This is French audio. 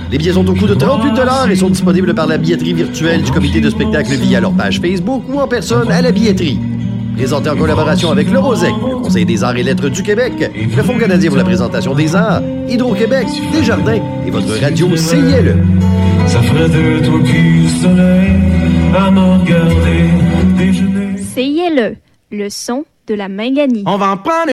Les billets sont au coût de 38 $ et sont disponibles par la billetterie virtuelle du comité de spectacle via leur page Facebook ou en personne à la billetterie. Présenté en collaboration avec le ROSEC, le Conseil des arts et lettres du Québec, le Fonds canadien pour la présentation des arts, Hydro-Québec, Desjardins et votre radio CILE. Ça ferait de toi qui soleil à me regarder déjeuner. CILE, le son de la Minganie. On va en prendre